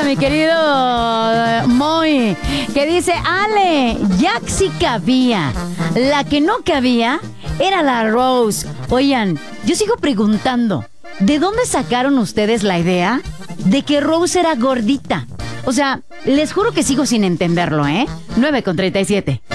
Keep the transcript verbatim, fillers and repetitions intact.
mi querido uh, Moy, que dice, Ale, Jack sí cabía. La que no cabía era la Rose. Oigan, yo sigo preguntando, ¿de dónde sacaron ustedes la idea de que Rose era gordita? O sea, les juro que sigo sin entenderlo, ¿eh? nueve con treinta y siete.